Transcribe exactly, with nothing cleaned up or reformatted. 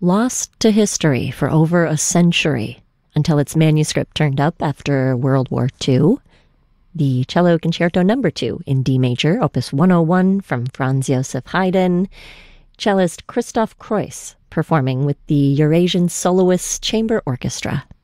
Lost to history for over a century until its manuscript turned up after World War Two, the Cello Concerto Number two in D major, Opus one oh one from Franz Joseph Haydn, cellist Christoph Kreuss performing with the Eurasian Soloists Chamber Orchestra.